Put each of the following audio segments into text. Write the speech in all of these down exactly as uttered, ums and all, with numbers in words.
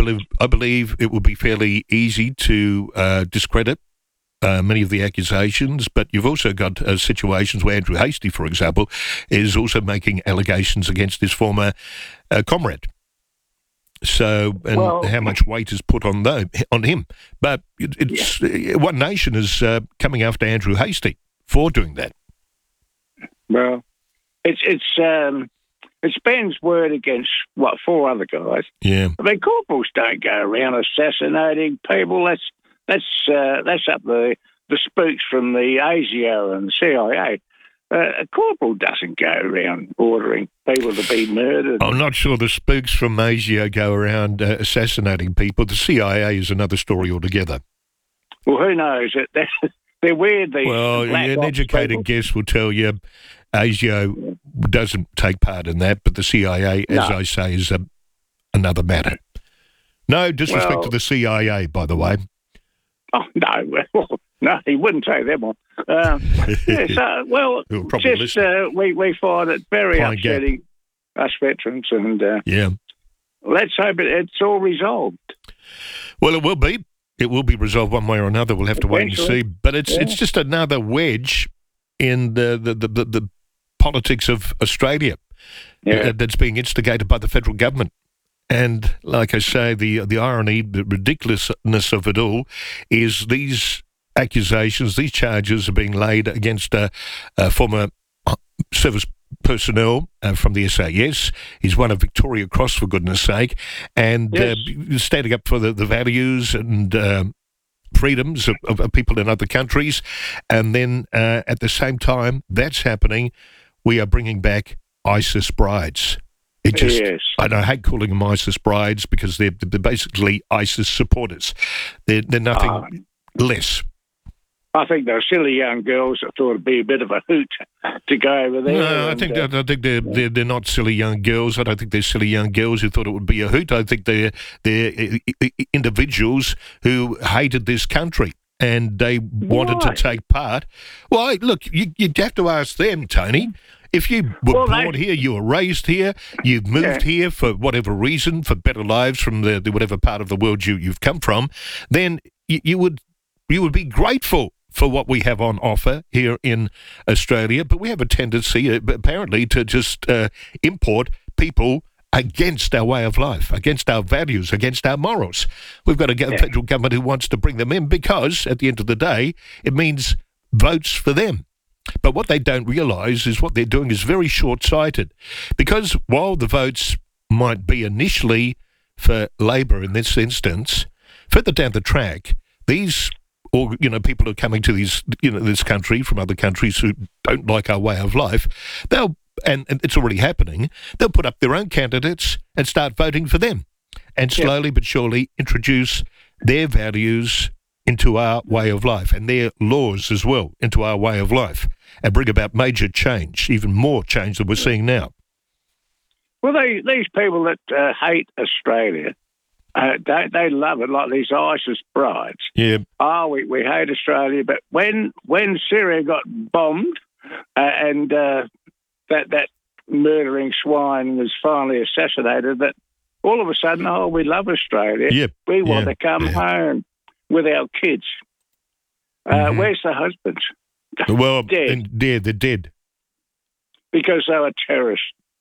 believe I believe it would be fairly easy to uh, discredit uh, many of the accusations, but you've also got uh, situations where Andrew Hastie, for example, is also making allegations against his former uh, comrade. So, and well, how much weight is put on the, on him? But it, it's yeah. One Nation is uh, coming after Andrew Hastie for doing that. Well, it's it's um, it's Ben's word against what four other guys. Yeah, I mean, corporals don't go around assassinating people. That's that's uh, that's up the the spooks from the ASIO and the C I A. Uh, a corporal doesn't go around ordering people to be murdered. I'm not sure the spooks from Asia go around uh, assassinating people. The C I A is another story altogether. Well, who knows? They're, they're weird. These well, an educated people. guess will tell you Asia yeah. doesn't take part in that, but the C I A, as no. I say, is a, another matter. No disrespect well, to the C I A, by the way. Oh, no. Well, no, he wouldn't take them on. Um, yeah, so, well, just uh, we, we find it very Fine upsetting, gap. us veterans, and uh, yeah. let's hope it, it's all resolved. Well, it will be. It will be resolved one way or another. We'll have to wait and see. But it's yeah. it's just another wedge in the, the, the, the, the politics of Australia yeah. uh, that's being instigated by the federal government. And like I say, the the irony, the ridiculousness of it all is these accusations, these charges are being laid against uh, uh, former service personnel uh, from the S A S. He's won a Victoria Cross, for goodness sake, and yes. uh, standing up for the, the values and uh, freedoms of, of people in other countries. And then uh, at the same time that's happening, we are bringing back ISIS brides. It just, yes. I, I hate calling them ISIS brides because they're, they're basically ISIS supporters. They're, they're nothing uh, less. I think they're silly young girls that thought it'd be a bit of a hoot to go over there. No, and, I think uh, I think they're, they're they're not silly young girls. I don't think they're silly young girls who thought it would be a hoot. I think they're they're individuals who hated this country and they wanted Why? to take part. Well, look, you, you'd have to ask them, Tony. If you were well, born they, here, you were raised here, you've moved yeah. here for whatever reason, for better lives from the, the whatever part of the world you, you've come from, then you, you would you would be grateful for what we have on offer here in Australia. But we have a tendency, uh, apparently, to just uh, import people against our way of life, against our values, against our morals. We've got a yeah. federal government who wants to bring them in because, at the end of the day, it means votes for them. But what they don't realise is what they're doing is very short-sighted. Because while the votes might be initially for Labor in this instance, further down the track, these, or you know, people who are coming to these, you know, this country from other countries who don't like our way of life, they'll, and, and it's already happening, they'll put up their own candidates and start voting for them, and slowly yep. but surely introduce their values into our way of life and their laws as well into our way of life and bring about major change, even more change than we're seeing now. Well, they, these people that uh, hate Australia, uh, they, they love it, like these ISIS brides. Yeah. Oh, we, we hate Australia, but when when Syria got bombed uh, and uh, that, that murdering swine was finally assassinated, that all of a sudden, oh, we love Australia. Yep. We want yeah. to come yeah. home with our kids. Uh, mm-hmm. Where's the husbands? Well, dead. And they're, they're dead. Because they were terrorists.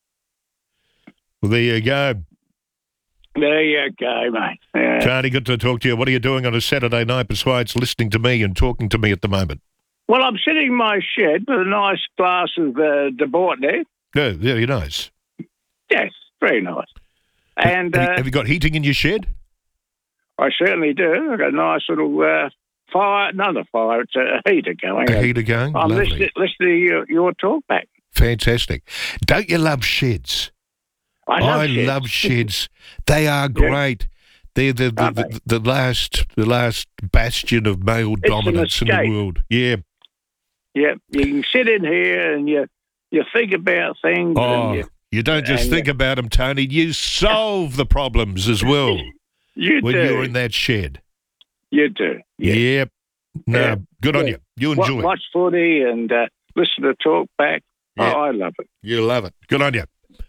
Well, there you go. There you go, mate. Yeah. Tony, good to talk to you. What are you doing on a Saturday night besides listening to me and talking to me at the moment? Well, I'm sitting in my shed with a nice glass of uh, de Bordeaux. Yeah, very nice. Yes, very nice. And have, uh, you, have you got heating in your shed? I certainly do. I've got a nice little uh, fire, another fire, it's a heater going. A heater going? I'm Lovely. listening, listening to your, your talk back. Fantastic. Don't you love sheds? I love I sheds. love sheds. They are great. They're the the, the, the, the last the last bastion of male it's dominance in the world. Yeah. Yeah. You can sit in here and you you think about things. Oh, and you, you don't just think you, about them, Tony. You solve the problems as well. You when do. you're in that shed. You do. Yeah. Yep. No, yeah. good on yeah. you. You enjoy watch, it. Watch footy and uh, listen to talk back. Yeah. Oh, I love it. You love it. Good on you.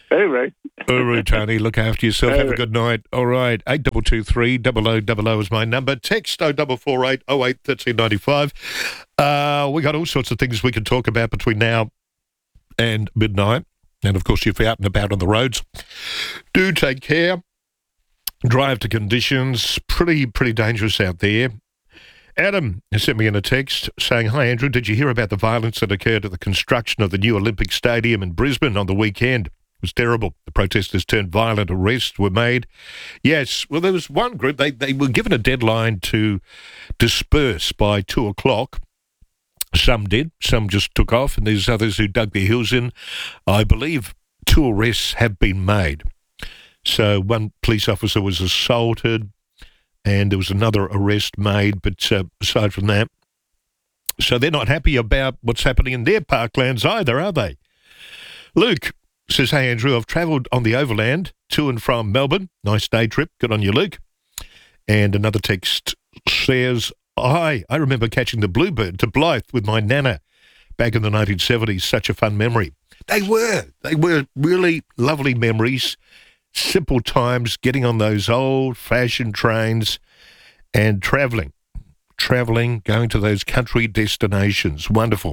Uru. Uru, Tony. Look after yourself. Have a Uru. good night. All right. eight two two three, double oh double oh is my number. Text oh four four eight, oh eight, one three nine five. Uh, we got all sorts of things we can talk about between now and midnight. And, of course, if you're out and about on the roads, do take care. Drive to conditions. Pretty, pretty dangerous out there. Adam has sent me in a text saying, "Hi, Andrew, did you hear about the violence that occurred at the construction of the new Olympic Stadium in Brisbane on the weekend? It was terrible. The protesters turned violent. Arrests were made." Yes, well, there was one group, they, they were given a deadline to disperse by two o'clock. Some did, some just took off, and there's others who dug their heels in. I believe two arrests have been made. So one police officer was assaulted, and there was another arrest made, but uh, aside from that, so they're not happy about what's happening in their parklands either, are they? Luke says, "Hey, Andrew, I've travelled on the overland to and from Melbourne. Nice day trip. Good on you, Luke." And another text says, "Hi, I remember catching the Bluebird to Blythe with my nana back in the nineteen seventies. Such a fun memory." They were. They were really lovely memories. Simple times, getting on those old-fashioned trains and travelling. Travelling, going to those country destinations. Wonderful.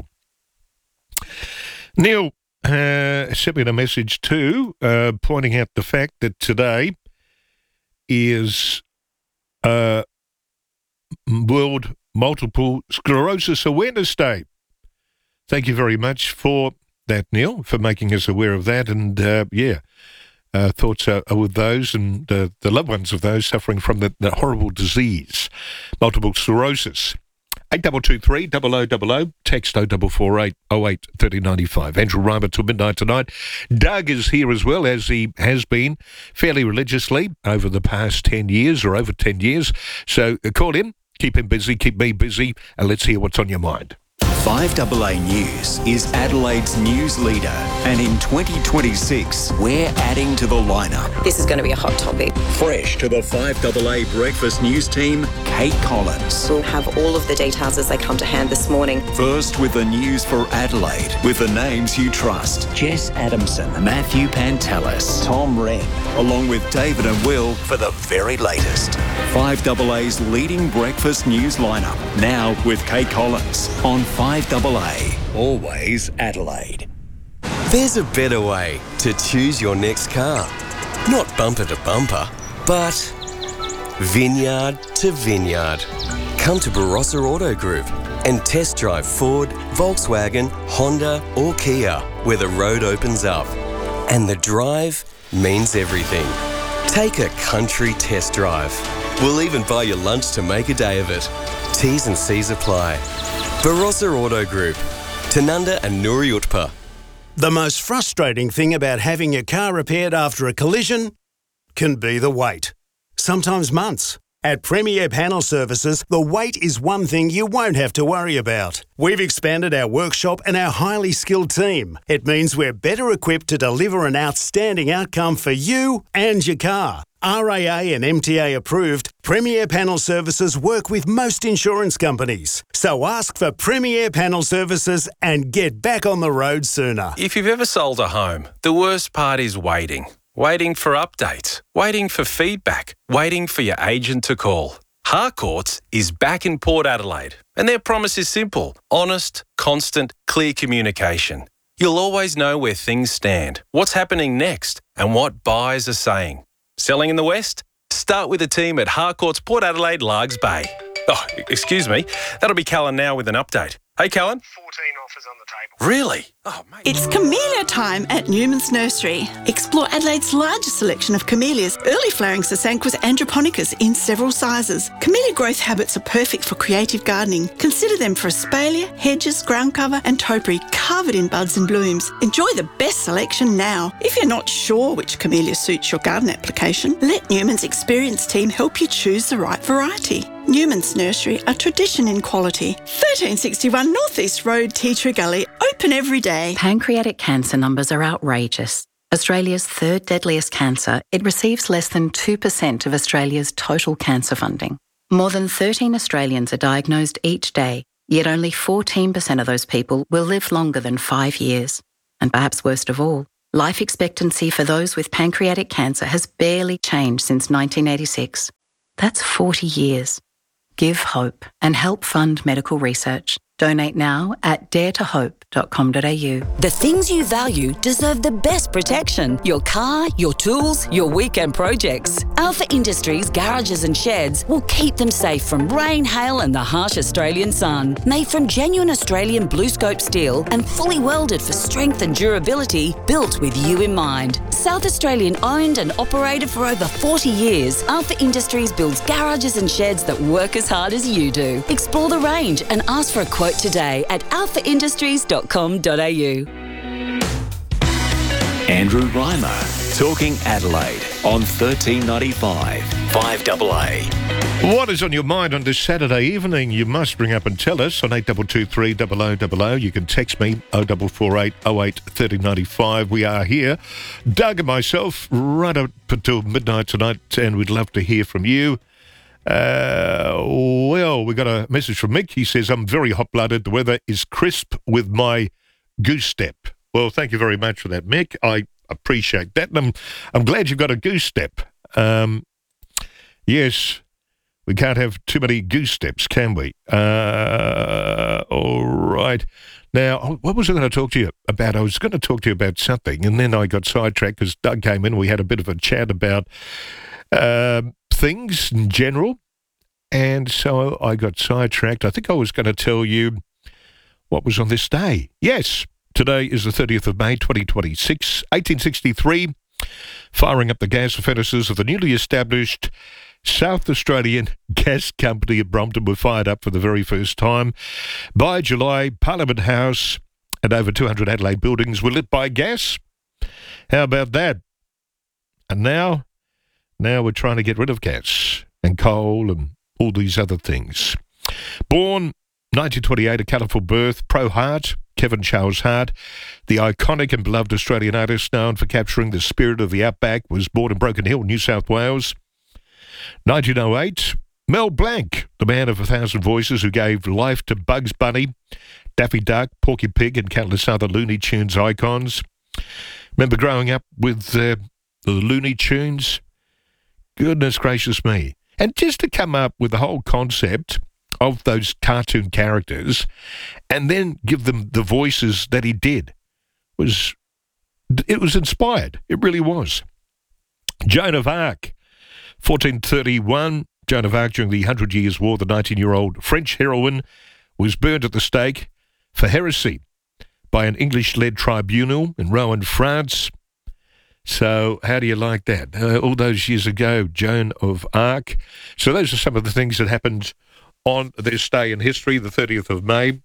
Neil uh, sent me a message too, uh, pointing out the fact that today is uh, World Multiple Sclerosis Awareness Day. Thank you very much for that, Neil, for making us aware of that. And, uh, yeah, uh, thoughts are, are with those and uh, the loved ones of those suffering from the, the horrible disease, multiple sclerosis. eight two two three, double oh double oh, text oh four four eight, oh eight, three oh nine five. Andrew Reimer till midnight tonight. Doug is here as well, as he has been fairly religiously over the past ten years or over ten years. So uh, call in, keep him busy, keep me busy, and let's hear what's on your mind. five A A News is Adelaide's news leader, and in twenty twenty-six, we're adding to the lineup. This is going to be a hot topic. Fresh to the five A A Breakfast News team, Kate Collins. We'll have all of the details as they come to hand this morning. First with the news for Adelaide, with the names you trust. Jess Adamson, Matthew Pantelis, Tom Wren, along with David and Will for the very latest. five A A's leading breakfast news lineup, now with Kate Collins on five A A, always Adelaide. There's a better way to choose your next car. Not bumper to bumper, but vineyard to vineyard. Come to Barossa Auto Group and test drive Ford, Volkswagen, Honda or Kia, where the road opens up. And the drive means everything. Take a country test drive. We'll even buy you lunch to make a day of it. T's and C's apply. Barossa Auto Group, Tanunda and Nuri Utpa. The most frustrating thing about having your car repaired after a collision can be the wait. Sometimes months. At Premier Panel Services, the wait is one thing you won't have to worry about. We've expanded our workshop and our highly skilled team. It means we're better equipped to deliver an outstanding outcome for you and your car. R A A and M T A approved, Premier Panel Services work with most insurance companies. So ask for Premier Panel Services and get back on the road sooner. If you've ever sold a home, the worst part is waiting. Waiting for updates, waiting for feedback, waiting for your agent to call. Harcourts is back in Port Adelaide, and their promise is simple: honest, constant, clear communication. You'll always know where things stand, what's happening next, and what buyers are saying. Selling in the West? Start with the team at Harcourts Port Adelaide, Largs Bay. Oh, excuse me. That'll be Callan now with an update. Hey, Callan. fourteen offers on the table. Really? Oh, mate. It's camellia time at Newman's Nursery. Explore Adelaide's largest selection of camellias, early flowering Sasanquas androponicas in several sizes. Camellia growth habits are perfect for creative gardening. Consider them for espalier, hedges, ground cover and topiary covered in buds and blooms. Enjoy the best selection now. If you're not sure which camellia suits your garden application, let Newman's experienced team help you choose the right variety. Newman's Nursery, a tradition in quality. thirteen sixty-one North East Road, Tea Tree Gully, open every day. Pancreatic cancer numbers are outrageous. Australia's third deadliest cancer, it receives less than two percent of Australia's total cancer funding. More than thirteen Australians are diagnosed each day, yet only fourteen percent of those people will live longer than five years. And perhaps worst of all, Life expectancy for those with pancreatic cancer has barely changed since nineteen eighty-six. That's forty years. Give hope and help fund medical research. Donate now at dare to hope dot com dot a u. The things you value deserve the best protection. Your car, your tools, your weekend projects. Alpha Industries garages and sheds will keep them safe from rain, hail and the harsh Australian sun. Made from genuine Australian blue scope steel and fully welded for strength and durability, built with you in mind. South Australian owned and operated for over forty years, Alpha Industries builds garages and sheds that work as hard as you do. Explore the range and ask for a quote today at alpha industries dot com dot a u. Andrew Reimer, talking Adelaide on thirteen ninety-five, five A A. What is on your mind on this Saturday evening? You must ring up and tell us on eight two two three zero zero zero zero. You can text me oh four four eight oh eight thirty ninety-five. We are here, Doug and myself, right up until midnight tonight, and we'd love to hear from you. Uh, well, we got a message from Mick. He says, I'm very hot-blooded. The weather is crisp with my goose step. Well, thank you very much for that, Mick. I appreciate that. And I'm, I'm glad you've got a goose step. Um, yes, we can't have too many goose steps, can we? Uh, all right. Now, what was I going to talk to you about? I was going to talk to you about something, and then I got sidetracked because Doug came in. We had a bit of a chat about um, things in general, and so I got sidetracked. I think I was going to tell you what was on this day. Yes, today is the thirtieth of May, twenty twenty-six, eighteen sixty-three, firing up the gas furnaces of the newly established South Australian Gas Company at Brompton were fired up for the very first time. By July, Parliament House and over two hundred Adelaide buildings were lit by gas. How about that? And now, now we're trying to get rid of gas and coal and all these other things. Born nineteen twenty-eight, a colourful birth, pro Hart, Kevin Charles Hart, the iconic and beloved Australian artist known for capturing the spirit of the outback, was born in Broken Hill, New South Wales. nineteen oh eight, Mel Blanc, the man of a thousand voices who gave life to Bugs Bunny, Daffy Duck, Porky Pig and countless other Looney Tunes icons. Remember growing up with uh, the Looney Tunes? Goodness gracious me. And just to come up with the whole concept of those cartoon characters and then give them the voices that he did was, it was inspired. It really was. Joan of Arc. fourteen thirty-one, Joan of Arc, during the Hundred Years' War, the nineteen-year-old French heroine was burned at the stake for heresy by an English-led tribunal in Rouen, France. So how do you like that? Uh, all those years ago, Joan of Arc. So those are some of the things that happened on this day in history, the thirtieth of May.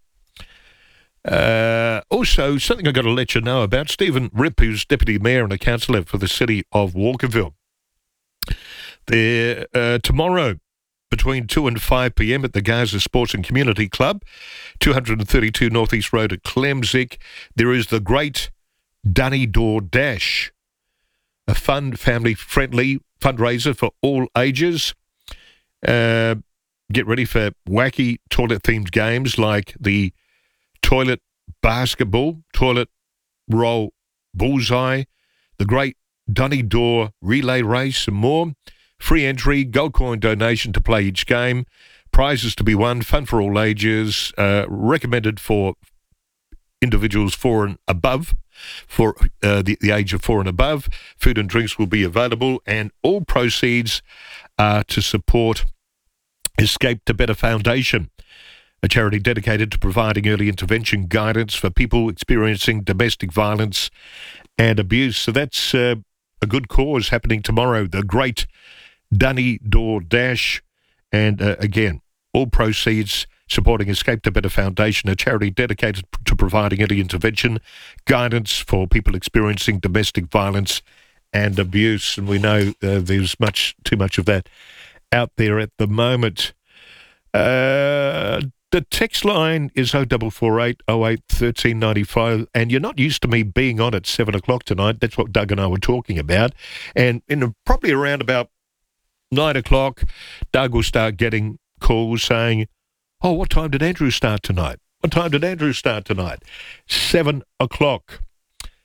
Uh, also, something I've got to let you know about, Stephen Ripp, who's Deputy Mayor and a councillor for the city of Walkerville. There, uh, tomorrow, between two and five p.m. at the Gaza Sports and Community Club, two thirty-two North East Road at Clemsick, there is the Great Dunny Door Dash, a fun, family-friendly fundraiser for all ages. Uh, get ready for wacky toilet-themed games like the toilet basketball, toilet roll bullseye, the Great Dunny Door relay race and more. Free entry, gold coin donation to play each game, prizes to be won, fun for all ages, uh, recommended for individuals four and above, for uh, the, the age of four and above. Food and drinks will be available, and all proceeds are to support Escape to Better Foundation, a charity dedicated to providing early intervention guidance for people experiencing domestic violence and abuse. So that's uh, a good cause happening tomorrow, the Great Dunny Door Dash. And uh, again, all proceeds supporting Escape to Better Foundation, a charity dedicated to providing early intervention guidance for people experiencing domestic violence and abuse. And we know uh, there's much too much of that out there at the moment. Uh, the text line is oh four four eight oh eight thirteen ninety-five, and you're not used to me being on at seven o'clock tonight. That's what Doug and I were talking about. And in a, probably around about nine o'clock, Doug will start getting calls saying, oh, what time did Andrew start tonight? What time did Andrew start tonight? seven o'clock.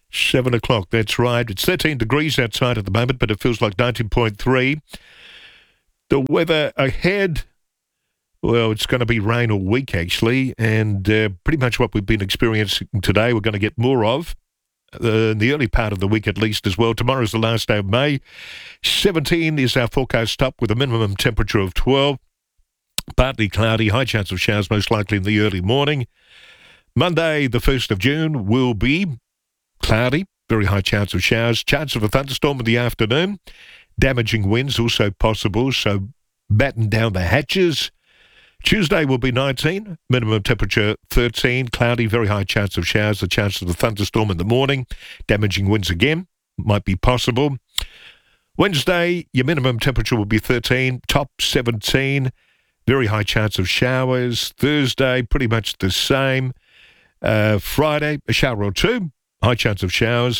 Seven o'clock, that's right. It's thirteen degrees outside at the moment, but it feels like nineteen point three. The weather ahead, well, it's going to be rain all week, actually, and uh, pretty much what we've been experiencing today, we're going to get more of. Uh, in the early part of the week at least as well. Tomorrow's the last day of May. seventeen is our forecast up with a minimum temperature of twelve. Partly cloudy, high chance of showers most likely in the early morning. Monday, the first of June, will be cloudy, very high chance of showers. Chance of a thunderstorm in the afternoon. Damaging winds also possible, so batten down the hatches. Tuesday will be nineteen, minimum temperature thirteen, cloudy, very high chance of showers, the chance of a thunderstorm in the morning, damaging winds again, might be possible. Wednesday, your minimum temperature will be thirteen, top seventeen, very high chance of showers. Thursday, pretty much the same. Uh, Friday, a shower or two, high chance of showers,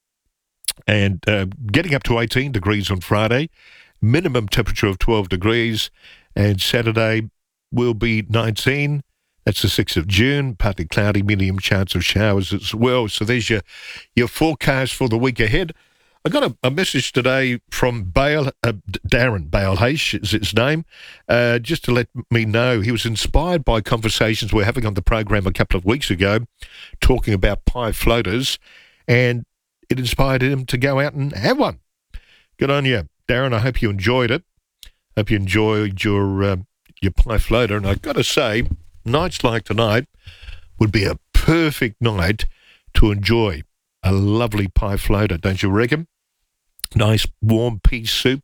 and uh, getting up to eighteen degrees on Friday, minimum temperature of twelve degrees, and Saturday will be nineteen. That's the sixth of June. Partly cloudy, medium chance of showers as well. So there's your, your forecast for the week ahead. I got a, a message today from Bale, uh, Darren Bale Hayes is his name, uh, just to let me know he was inspired by conversations we were having on the program a couple of weeks ago, talking about pie floaters, and it inspired him to go out and have one. Good on you, Darren. I hope you enjoyed it. Hope you enjoyed your... Uh, your pie floater, and I've got to say, nights like tonight would be a perfect night to enjoy a lovely pie floater, don't you reckon? Nice warm pea soup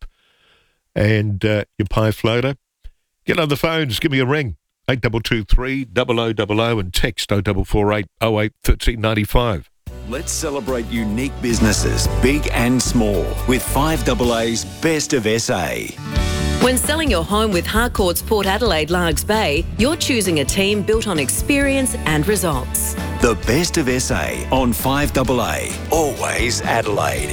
and uh, your pie floater. Get on the phones, give me a ring, eight two two three, double oh double oh, and text oh four four eight, oh eight, one three nine five. Let's celebrate unique businesses, big and small, with five A A's Best of S A. When selling your home with Harcourts Port Adelaide Largs Bay, you're choosing a team built on experience and results. The Best of S A on five A A, always Adelaide.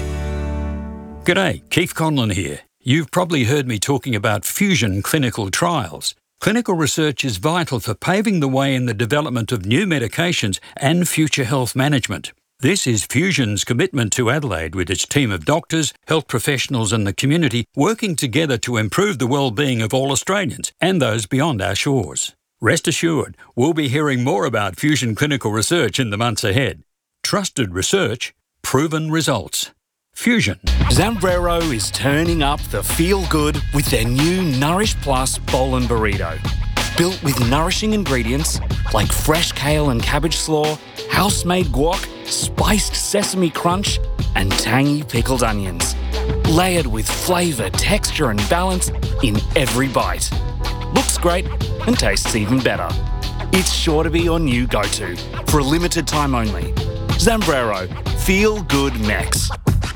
G'day, Keith Conlon here. You've probably heard me talking about fusion clinical trials. Clinical research is vital for paving the way in the development of new medications and future health management. This is Fusion's commitment to Adelaide with its team of doctors, health professionals and the community working together to improve the well-being of all Australians and those beyond our shores. Rest assured, we'll be hearing more about Fusion clinical research in the months ahead. Trusted research, proven results. Fusion. Zambrero is turning up the feel-good with their new Nourish Plus Bowl and Burrito. Built with nourishing ingredients like fresh kale and cabbage slaw, house-made guac, spiced sesame crunch, and tangy pickled onions. Layered with flavour, texture and balance in every bite. Looks great and tastes even better. It's sure to be your new go-to for a limited time only. Zambrero. Feel Good Max.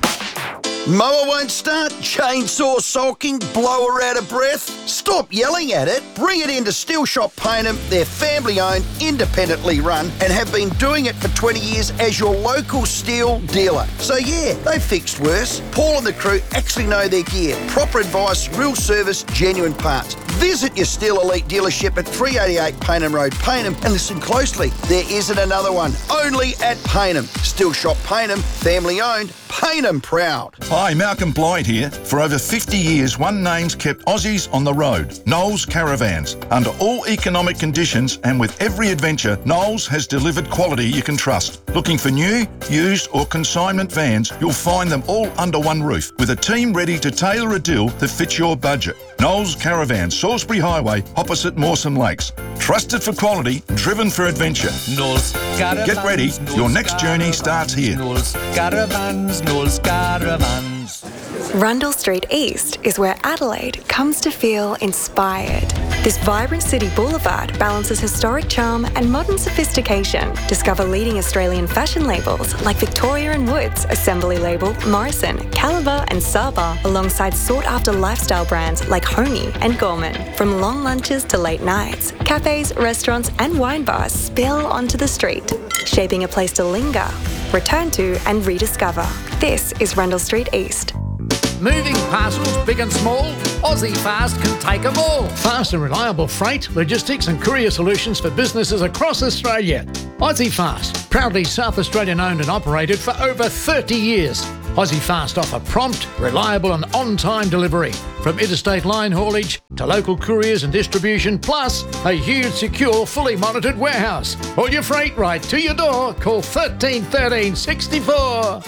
Mower won't start, chainsaw sulking, blower out of breath? Stop yelling at it. Bring it into Steel Shop Payneham. They're family owned, independently run, and have been doing it for twenty years as your local steel dealer. So yeah, they've fixed worse. Paul and the crew actually know their gear. Proper advice, real service, genuine parts. Visit your Steel Elite dealership at three eighty-eight Payneham Road, Payneham, and listen closely. There isn't another one. Only at Payneham. Steel Shop Payneham, family owned, Payneham proud. Hi, Malcolm Blythe here. For over fifty years, one name's kept Aussies on the road. Knowles Caravans. Under all economic conditions and with every adventure, Knowles has delivered quality you can trust. Looking for new, used or consignment vans, you'll find them all under one roof with a team ready to tailor a deal that fits your budget. Knowles Caravans, Salisbury Highway, opposite Mawson Lakes. Trusted for quality, driven for adventure. Knowles Caravans. Get ready, your next journey starts here. Knowles Caravans, Knowles Caravans. Rundle Street East is where Adelaide comes to feel inspired. This vibrant city boulevard balances historic charm and modern sophistication. Discover leading Australian fashion labels like Victoria and Woods, Assembly Label, Morrison, Caliber and Saba, alongside sought-after lifestyle brands like Honey and Gorman. From long lunches to late nights, cafes, restaurants and wine bars spill onto the street, shaping a place to linger, return to and rediscover. This is Rundle Street East. Moving parcels big and small, Aussie Fast can take them all. Fast and reliable freight, logistics and courier solutions for businesses across Australia. Aussie Fast, proudly South Australian owned and operated for over thirty years. Aussie Fast offer prompt, reliable and on-time delivery, from interstate line haulage to local couriers and distribution, plus a huge, secure, fully monitored warehouse. All your freight right to your door. Call thirteen thirteen sixty-four.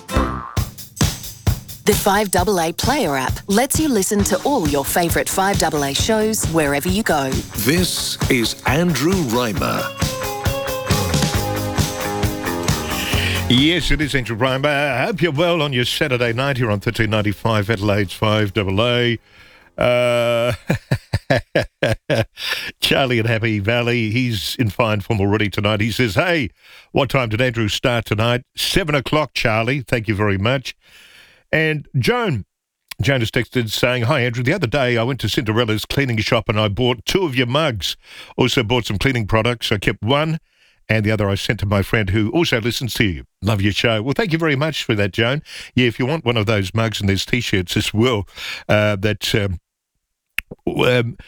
The five A A Player app lets you listen to all your favourite five A A shows wherever you go. This is Andrew Reimer. Yes, it is Andrew Reimer. I hope you're well on your Saturday night here on thirteen ninety-five Adelaide's five A A. Uh, Charlie in Happy Valley, he's in fine form already tonight. He says, hey, what time did Andrew start tonight? Seven o'clock, Charlie. Thank you very much. And Joan, Joan has texted saying, hi, Andrew. The other day I went to Cinderella's cleaning shop and I bought two of your mugs. Also bought some cleaning products. I kept one and the other I sent to my friend who also listens to you. Love your show. Well, thank you very much for that, Joan. Yeah, if you want one of those mugs, and there's T-shirts as well, uh, that um, um,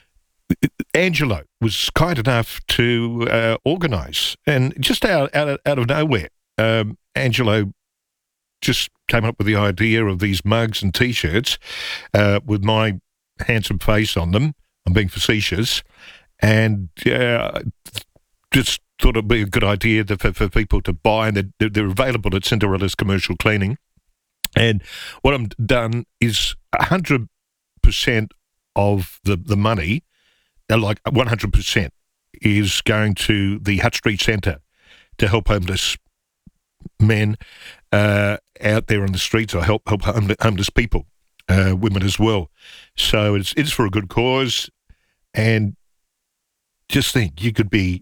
Angelo was kind enough to uh, organise. And just out, out, of, out of nowhere, um, Angelo just came up with the idea of these mugs and T-shirts uh, with my handsome face on them. I'm being facetious. And uh, just thought it'd be a good idea to, for, for people to buy, and they're, they're available at Cinderella's Commercial Cleaning. And what I've done is one hundred percent of the, the money, like one hundred percent, is going to the Hutt Street Centre to help homeless men uh, out there on the streets, or help help homeless people, uh, women as well. So it's it's for a good cause. And just think, you could be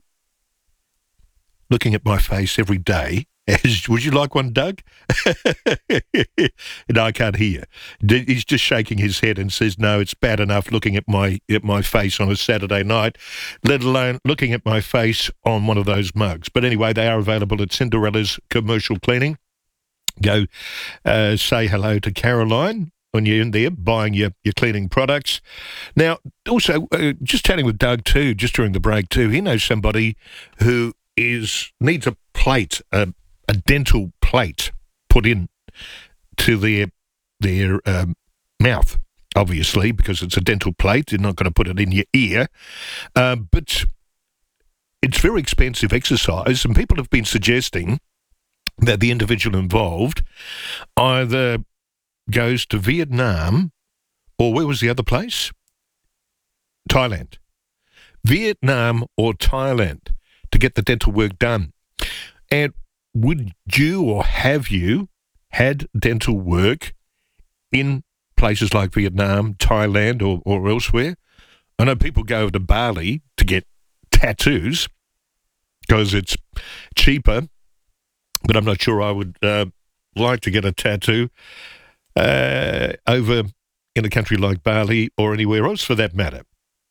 looking at my face every day. As, would you like one, Doug? No, I can't hear. He's just shaking his head and says, no, it's bad enough looking at my at my face on a Saturday night, let alone looking at my face on one of those mugs. But anyway, they are available at Cinderella's Commercial Cleaning. Go uh, say hello to Caroline when you're in there buying your, your cleaning products. Now, also, uh, just chatting with Doug too, just during the break too, he knows somebody who is needs a plate, a, a dental plate put in to their their um, mouth, obviously, because it's a dental plate. You're not going to put it in your ear. Uh, but it's very expensive exercise, and people have been suggesting that the individual involved either goes to Vietnam, or where was the other place? Thailand. Vietnam or Thailand to get the dental work done. And would you, or have you, had dental work in places like Vietnam, Thailand, or, or elsewhere? I know people go over to Bali to get tattoos because it's cheaper, but I'm not sure I would uh, like to get a tattoo uh, over in a country like Bali or anywhere else for that matter.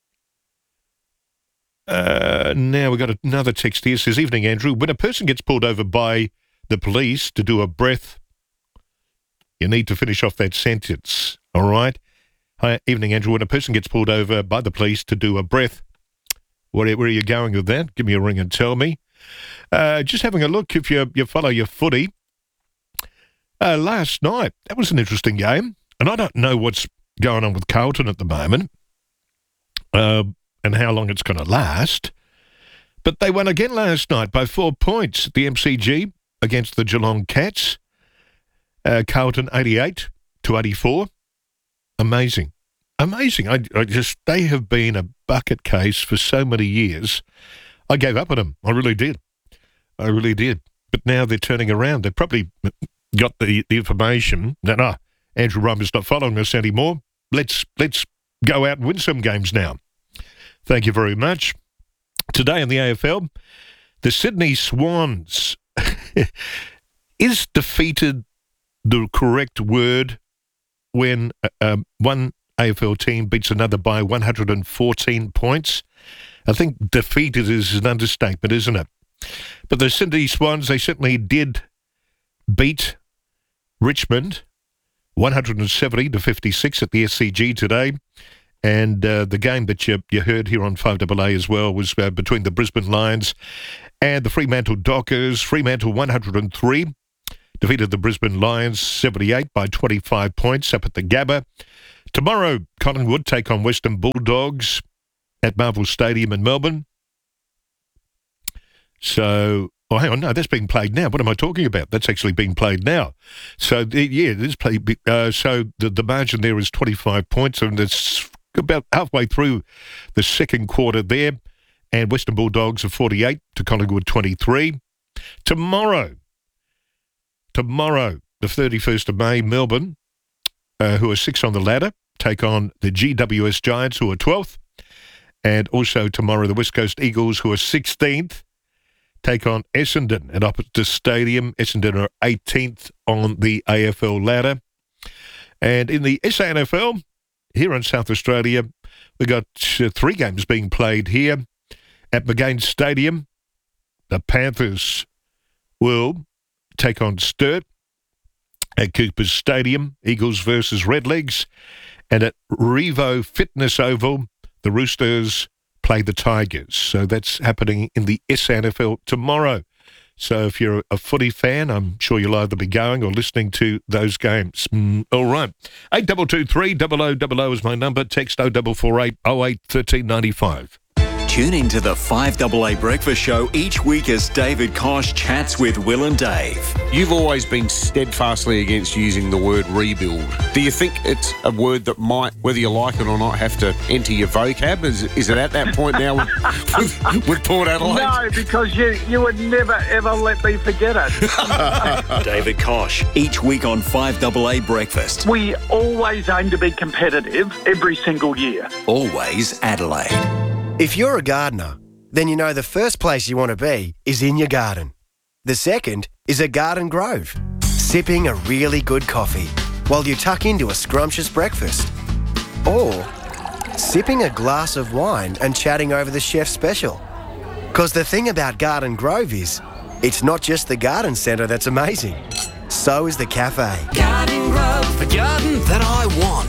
Uh, now we've got another text here. It says, evening, Andrew. When a person gets pulled over by the police to do a breath, you need to finish off that sentence, all right? Hi, evening, Andrew. When a person gets pulled over by the police to do a breath, where, where are you going with that? Give me a ring and tell me. Uh, just having a look, if you, you follow your footy, uh, last night, that was an interesting game, and I don't know what's going on with Carlton at the moment. Uh, and how long it's going to last. But they won again last night by four points at the M C G against the Geelong Cats. Uh, Carlton eighty-eight to eighty-four. Amazing. Amazing. I, I just, they have been a bucket case for so many years. I gave up on them. I really did. I really did. But now they're turning around. They've probably got the, the information that, ah, Andrew Reimer's not following us anymore. Let's, let's go out and win some games now. Thank you very much. Today in the A F L, the Sydney Swans. Is defeated the correct word when uh, one A F L team beats another by one hundred fourteen points? I think defeated is an understatement, isn't it? But the Sydney Swans, they certainly did beat Richmond one hundred seventy to fifty-six at the S C G today. And uh, the game that you, you heard here on five A A as well was uh, between the Brisbane Lions and the Fremantle Dockers. Fremantle one hundred three defeated the Brisbane Lions seventy-eight by twenty-five points up at the Gabba. Tomorrow, Collingwood take on Western Bulldogs at Marvel Stadium in Melbourne. So, oh, hang on, no, that's being played now. What am I talking about? That's actually being played now. So, the, yeah, it is played. Uh, so the, the margin there is twenty-five points, and it's about halfway through the second quarter there. And Western Bulldogs are forty-eight to Collingwood twenty-three. Tomorrow, tomorrow, the thirty-first of May, Melbourne, uh, who are six on the ladder, take on the G W S Giants, who are twelfth. And also tomorrow, the West Coast Eagles, who are sixteenth, take on Essendon at Optus Stadium. Essendon are eighteenth on the A F L ladder. And in the S A N F L, here in South Australia, we've got uh, three games being played here. At McGain Stadium, the Panthers will take on Sturt. At Coopers Stadium, Eagles versus Redlegs. And at Revo Fitness Oval, the Roosters play the Tigers. So that's happening in the S A N F L tomorrow. So if you're a footy fan, I'm sure you'll either be going or listening to those games. Mm, all right. eight two two three, double oh double oh is my number. Text oh four four eight, oh eight, one three nine five. Tune into the five A A Breakfast Show each week as David Kosh chats with Will and Dave. You've always been steadfastly against using the word rebuild. Do you think it's a word that might, whether you like it or not, have to enter your vocab? Is, is it at that point now with, with, with Port Adelaide? No, because you, you would never, ever let me forget it. David Kosh, each week on five A A Breakfast. We always aim to be competitive every single year. Always Adelaide. If you're a gardener, then you know the first place you want to be is in your garden. The second is a garden grove, sipping a really good coffee while you tuck into a scrumptious breakfast. Or sipping a glass of wine and chatting over the chef's special. Because the thing about Garden Grove is, it's not just the garden centre that's amazing. So is the cafe. Garden Grove, the garden that I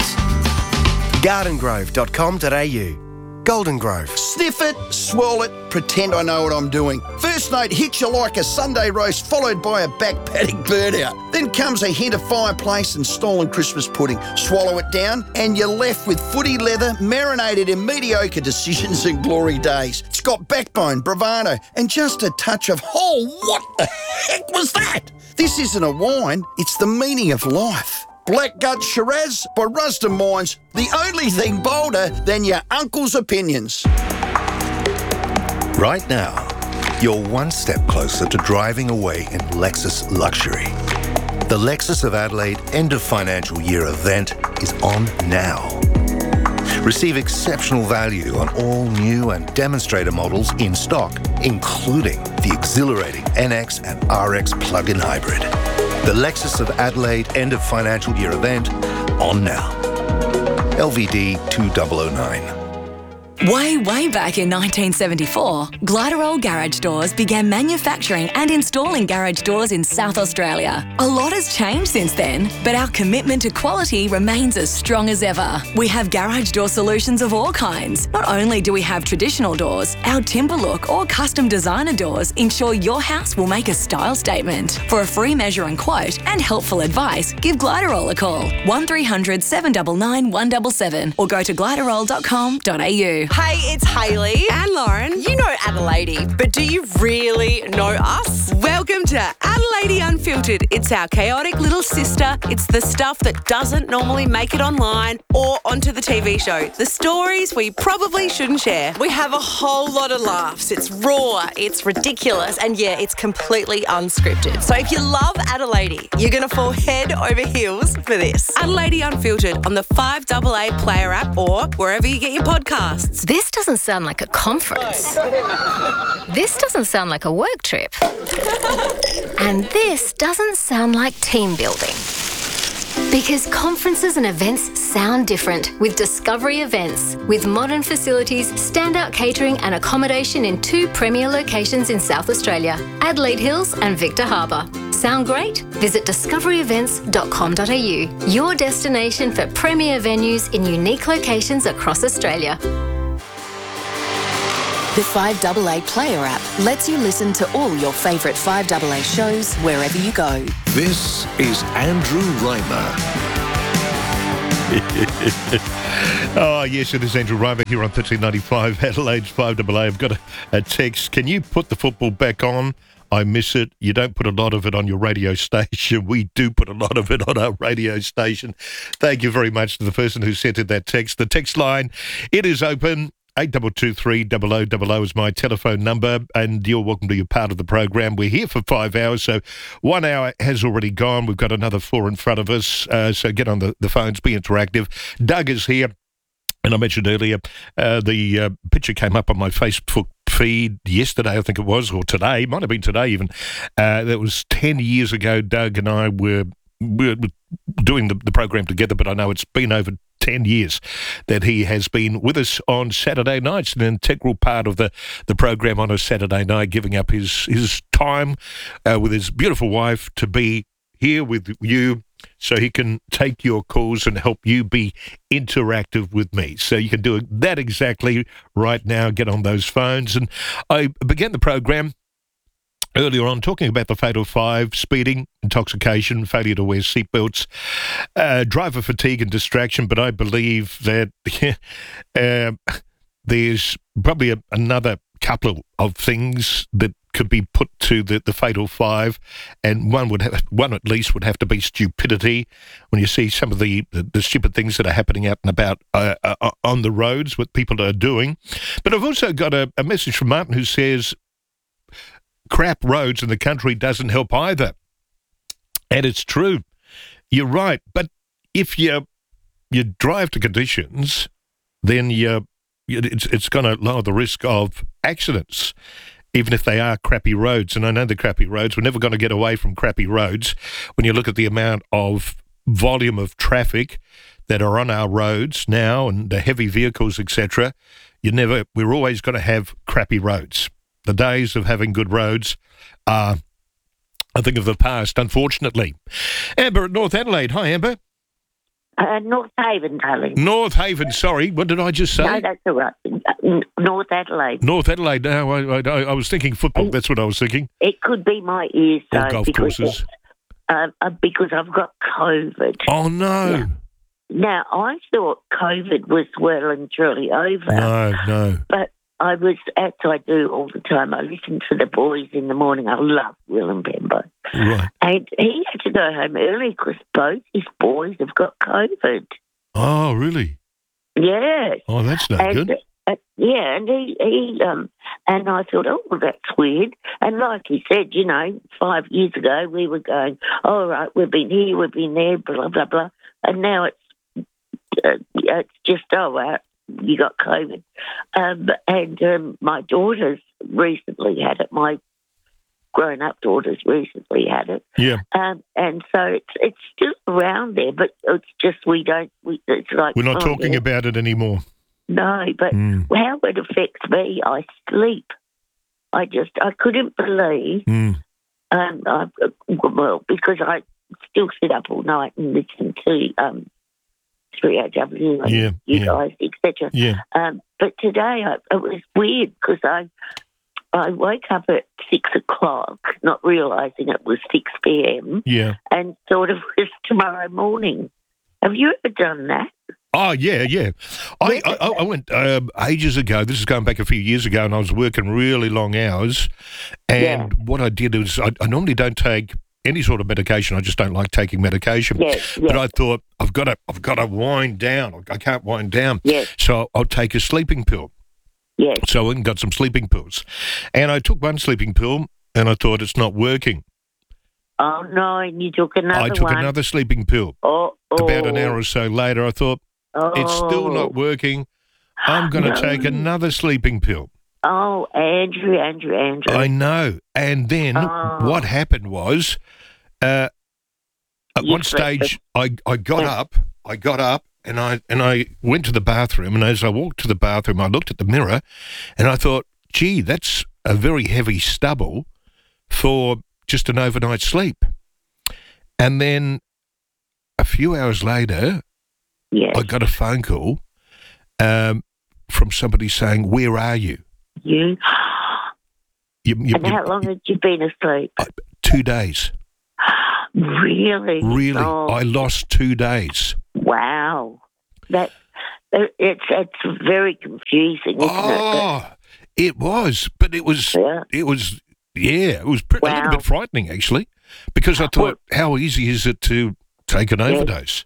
want. garden grove dot com dot a u. Golden Grove. Sniff it, swirl it, pretend I know what I'm doing. First note hits you like a Sunday roast followed by a back paddock burnout. Then comes a hint of fireplace and stolen Christmas pudding. Swallow it down and you're left with footy leather marinated in mediocre decisions and glory days. It's got backbone, bravado and just a touch of, oh, what the heck was that? This isn't a wine, it's the meaning of life. Black Gut Shiraz by Rusden Wines, the only thing bolder than your uncle's opinions. Right now, you're one step closer to driving away in Lexus luxury. The Lexus of Adelaide end of financial year event is on now. Receive exceptional value on all new and demonstrator models in stock, including the exhilarating N X and R X plug-in hybrid. The Lexus of Adelaide end of financial year event on now. L V D two thousand nine. Way, way back in nineteen seventy-four, Gliderol Garage Doors began manufacturing and installing garage doors in South Australia. A lot has changed since then, but our commitment to quality remains as strong as ever. We have garage door solutions of all kinds. Not only do we have traditional doors, our timber look or custom designer doors ensure your house will make a style statement. For a free measure and quote and helpful advice, give Gliderol a call, one three hundred, seven nine nine, one seven seven or go to gliderol dot com dot a u. Hey, it's Hayley and Lauren. You know Adelaide, but do you really know us? Welcome to Adelaide Unfiltered. It's our chaotic little sister. It's the stuff that doesn't normally make it online or onto the T V show. The stories we probably shouldn't share. We have a whole lot of laughs. It's raw, it's ridiculous, and yeah, it's completely unscripted. So if you love Adelaide, you're going to fall head over heels for this. Adelaide Unfiltered on the five A A Player app or wherever you get your podcasts. This doesn't sound like a conference. This doesn't sound like a work trip. And this doesn't sound like team building. Because conferences and events sound different with Discovery Events. With modern facilities, standout catering and accommodation in two premier locations in South Australia, Adelaide Hills and Victor Harbour. Sound great? Visit discovery events dot com dot a u, your destination for premier venues in unique locations across Australia. The five A A Player app lets you listen to all your favourite five A A shows wherever you go. This is Andrew Reimer. Oh, yes, it is Andrew Reimer here on thirteen ninety-five Adelaide's five A A. I've got a, a text. Can you put the football back on? I miss it. You don't put a lot of it on your radio station. We do put a lot of it on our radio station. Thank you very much to the person who sent in that text. The text line, it is open. eight two two three double oh double oh is my telephone number, and you're welcome to be a part of the program. We're here for five hours, so one hour has already gone. We've got another four in front of us, uh, so get on the, the phones, be interactive. Doug is here, and I mentioned earlier, uh, the uh, picture came up on my Facebook feed yesterday, I think it was, or today, might have been today even. Uh, that was ten years ago. Doug and I were, were doing the, the program together, but I know it's been over ten years that he has been with us on Saturday nights, an integral part of the, the program on a Saturday night, giving up his, his time uh, with his beautiful wife to be here with you so he can take your calls and help you be interactive with me. So you can do that exactly right now. Get on those phones. And I began the program earlier on talking about the Fatal Five: speeding, intoxication, failure to wear seatbelts, uh, driver fatigue and distraction. But I believe that uh, there's probably a, another couple of things that could be put to the, the Fatal Five, and one would have, one at least would have to be stupidity. When you see some of the, the, the stupid things that are happening out and about uh, uh, on the roads, what people are doing. But I've also got a, a message from Martin who says, crap roads in the country doesn't help either. And it's true. You're right. But if you you drive to conditions, then you it's it's going to lower the risk of accidents, even if they are crappy roads. And I know the crappy roads. We're never going to get away from crappy roads. When you look at the amount of volume of traffic that are on our roads now and the heavy vehicles, et cetera, you never. We're always going to have crappy roads. The days of having good roads are, I think, of the past, unfortunately. Amber at North Adelaide. Hi, Amber. Uh, North Haven, darling. North Haven, sorry. What did I just say? No, that's all right. North Adelaide. North Adelaide. No, I, I, I was thinking football. That's what I was thinking. It could be my ears, though. Or golf because, courses. Uh, uh, because I've got COVID. Oh, no. Now, now, I thought COVID was well and truly over. No, no. But I was, as I do all the time, I listen to the boys in the morning. I love Will and Pembo. Right. And he had to go home early because both his boys have got COVID. Oh, really? Yes. Oh, that's no and, good. Uh, yeah, and he, he um, and I thought, oh, well, that's weird. And like he said, you know, five years ago we were going, all right, we've been here, we've been there, blah, blah, blah. And now it's, uh, it's just, oh, well, you got COVID. Um, and um, my daughters recently had it. My grown-up daughters recently had it. Yeah. Um, and so it's it's still around there, but it's just we don't. We, it's like We're not oh, talking yeah. about it anymore. No, but Mm. how it affects me, I sleep. I just I couldn't believe. Mm. Um, I, well, because I still sit up all night and listen to um. three A W and Yeah, you yeah. guys, et cetera. Yeah. Um, but today I, it was weird because I I woke up at six o'clock, not realising it was six p m. Yeah. and thought it was tomorrow morning. Have you ever done that? Oh, yeah, yeah. I, I, I went um, ages ago. This is going back a few years ago, and I was working really long hours. And Yeah. what I did is I, I normally don't take any sort of medication. I just don't like taking medication. Yes, But yes. I thought I've got to, I've got to wind down. I can't wind down. Yes. So I'll take a sleeping pill. Yes. So I went and got some sleeping pills, and I took one sleeping pill, and I thought it's not working. Oh, no, and you took another I took one. another sleeping pill. Oh, oh. About an hour or so later, I thought it's still Oh. not working. I'm going to No. take another sleeping pill. Oh, Andrew, Andrew, Andrew. I know. And then Oh. what happened was, uh, at You one slept. stage, I, I got Yeah. up, I got up, and I and I went to the bathroom. And as I walked to the bathroom, I looked at the mirror, and I thought, gee, that's a very heavy stubble for just an overnight sleep. And then a few hours later, yes. I got a phone call um, from somebody saying, "Where are you?" You? you, you and you- how long had you been asleep? Two days. Really? Really, Oh, I lost two days. wow. That it- it's it's very confusing, isn't Oh, it was, but it was, it was, yeah, it was pretty, a little Wow. bit frightening actually, because I thought, how easy is it to take an Yes. overdose?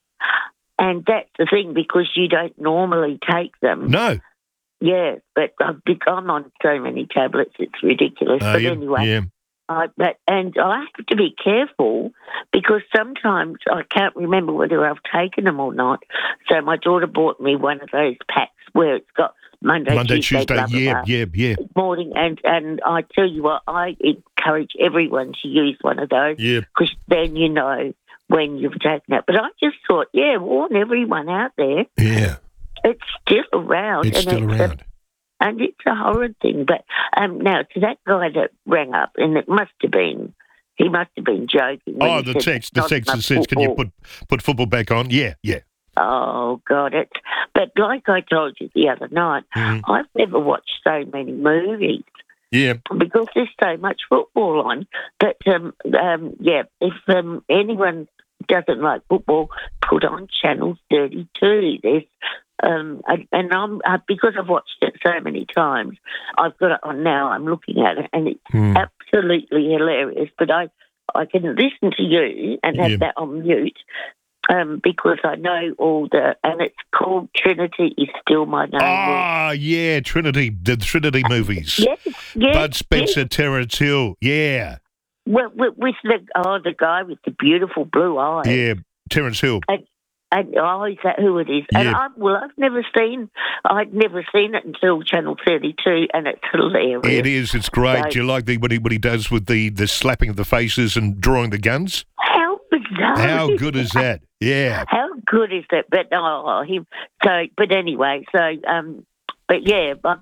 And that's the thing, because you don't normally take them. No. Yeah, but I've become on so many tablets, it's ridiculous. Uh, but yeah, anyway, yeah. I, but, and I have to be careful because sometimes I can't remember whether I've taken them or not. So my daughter bought me one of those packs where it's got Monday, Monday, Tuesday, Tuesday, blah, blah, yeah, blah, yeah, yeah, morning. And, and I tell you what, I encourage everyone to use one of those yeah. because then you know when you've taken it. But I just thought, yeah, warn everyone out there. Yeah. It's still around. It's and still it's a- around. and it's a horrid thing. But um, now, to that guy that rang up, and it must have been, he must have been joking. when Oh, he the said text, the not text that enough says, "Can you football." put put football back on?" Yeah, yeah. Oh, God, it. But like I told you the other night, Mhm. I've never watched so many movies Yeah. because there's so much football on. But, um, um, yeah, if um, anyone doesn't like football, put on Channel thirty-two. There's Um, and, and I'm uh, because I've watched it so many times, I've got it on now. I'm looking at it, and it's Hmm. absolutely hilarious. But I, I can listen to you and have Yeah. that on mute um, because I know all the. And it's called Trinity is Still My Name. Ah, yeah, Trinity, the Trinity movies. Yes, yes, Bud Spencer, yes. Terrence Hill. Yeah, Well, with, with the oh, the guy with the beautiful blue eyes. yeah, Terrence Hill. And, and oh, is that who it is? And Yeah. I, well, I've never seen, I'd never seen it until Channel thirty-two, and it's hilarious. It is. It's great. So- Do you like the what he what he does with the the slapping of the faces and drawing the guns? How bizarre! How good is that? Yeah. How good is that? But oh, he. So, but anyway, so um, but yeah, but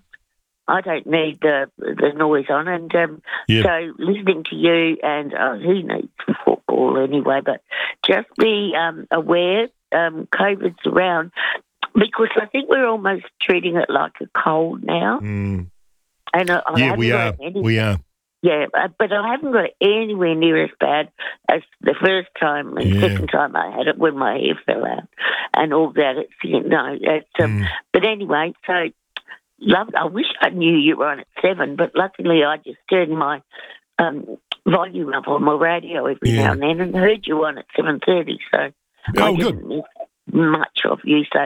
I don't need the the noise on, and um, Yeah. so listening to you, and oh, who needs football anyway? But just be um aware, um, COVID's around, because I think we're almost treating it like a cold now, Mm. and I, I Yeah, haven't we got are. any- We are. Yeah, uh, but I haven't got it anywhere near as bad as the first time and Yeah. second time I had it when my hair fell out and all that. It's you know, it's um, Mm. but anyway. So, love. I wish I knew you were on at seven, but luckily I just turned my um, volume up on my radio every Yeah. now and then and heard you on at seven thirty. So I Oh, didn't good. miss much of you. So